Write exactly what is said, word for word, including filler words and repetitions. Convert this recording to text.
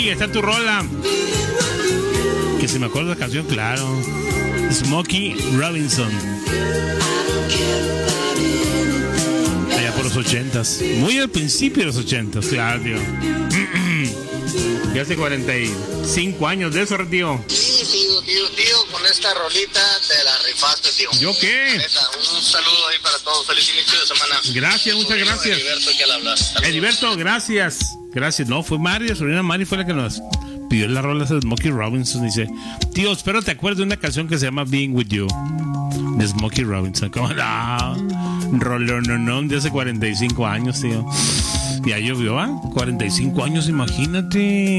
Smokey, está tu rola. Que se me acuerda la canción, claro. Smokey Robinson. Allá por los ochentas. Muy al principio de los ochentas, claro, tío. Ya hace cuarenta y cinco años de eso, tío. Sí, tío, tío, tío, con esta rolita te la rifaste, tío. ¿Yo qué? Neta, un saludo ahí para todos. Feliz inicio de semana. Gracias, muchas gracias. Heriberto, que al hablar. Heriberto, gracias. Gracias. No, fue Mario, sobrina Mari fue la que nos pidió la rola de Smokey Robinson. Dice, tío, espero te acuerdes de una canción que se llama Being With You, de Smokey Robinson. ¿Cómo no? Rolononón de hace cuarenta y cinco años, tío. Ya llovió, ¿ah? cuarenta y cinco años, imagínate.